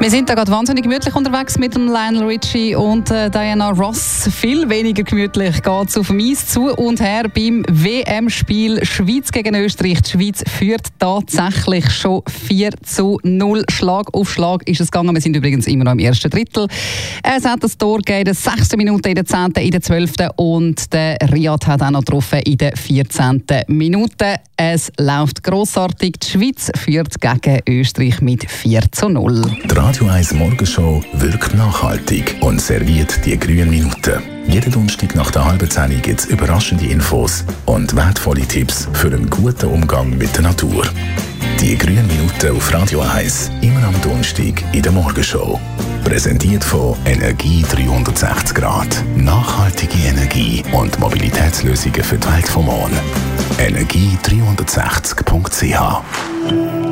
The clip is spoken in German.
Wir sind da gerade wahnsinnig gemütlich unterwegs mit dem Lionel Richie und Diana Ross. Viel weniger gemütlich geht es auf dem Eis zu und her beim WM-Spiel Schweiz gegen Österreich. Die Schweiz führt tatsächlich schon 4-0. Schlag auf Schlag ist es gegangen. Wir sind übrigens immer noch im ersten Drittel. Es hat das Tor gegeben in der 6. Minute, in der 10., in der 12. und der Riyad hat auch noch getroffen in der 14. Minute. Es läuft grossartig. Die Schweiz führt gegen Österreich mit 4-0. Die Radio 1 Morgenshow wirkt nachhaltig und serviert die grünen Minuten. Jeden Donnerstag nach der halben 10 gibt es überraschende Infos und wertvolle Tipps für einen guten Umgang mit der Natur. Die grünen Minuten auf Radio 1, immer am Donnerstag in der Morgenshow. Präsentiert von Energie 360 Grad. Nachhaltige Energie und Mobilitätslösungen für die Welt vom Morgen. Energie360.ch